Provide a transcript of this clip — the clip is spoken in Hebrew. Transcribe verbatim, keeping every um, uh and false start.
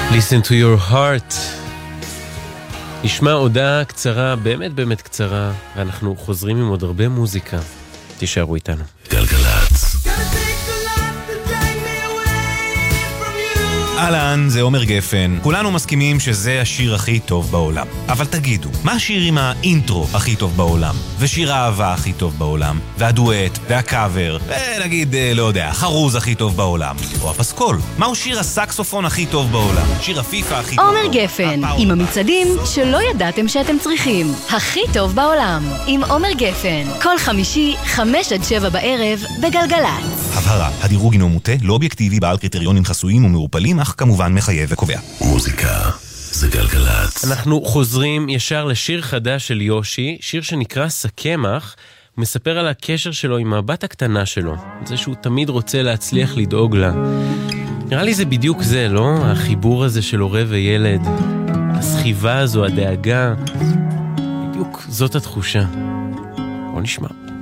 Listen to your heart. נשמע הודעה קצרה, באמת באמת קצרה, ואנחנו חוזרים עם עוד הרבה מוזיקה. תישארו איתנו. גלגלצ. אהלן, זה עומר גפן. כולנו מסכימים שזה השיר הכי טוב בעולם. אבל תגידו, מה השיר עם האינטרו הכי טוב בעולם? ושיר האהבה הכי טוב בעולם? והדואט, והקאבר, ונגיד, לא יודע, חרוז הכי טוב בעולם? או הפסקול? מהו שיר הסקסופון הכי טוב בעולם? שיר הפיפה הכי טוב בעולם? עומר גפן, עם המצעדים שלא ידעתם שאתם צריכים. הכי טוב בעולם. עם עומר גפן. כל חמישי, חמש עד שבע בערב, בגלגלצ. הבהרה, הדירוג הינו מוטה, לא אובייקטיבי, בעל קריטריונים חסויים ומעורפלים, אך כמובן מחייב וקובע. מוזיקה זה גלגלצ. אנחנו חוזרים ישר לשיר חדש של יושי, שיר שנקרא סכמח. הוא מספר על הקשר שלו עם הבת הקטנה שלו, זה שהוא תמיד רוצה להצליח לדאוג לה. נראה לי זה בדיוק זה, לא? החיבור הזה של הורה וילד, הסחיבה הזו, הדאגה, בדיוק זאת התחושה. בוא נשמע.